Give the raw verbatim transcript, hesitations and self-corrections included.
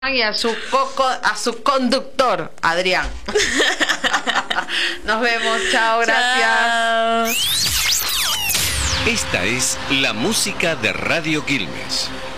y a su coco, a su conductor, Adrián. Nos vemos, chao, gracias. Chao. Esta es la música de Radio Quilmes.